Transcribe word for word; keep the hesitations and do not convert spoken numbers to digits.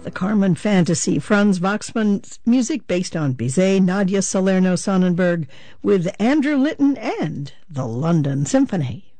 The Carmen Fantasy, Franz Waxman's music based on Bizet, Nadia Salerno Sonnenberg, with Andrew Litton and the London Symphony.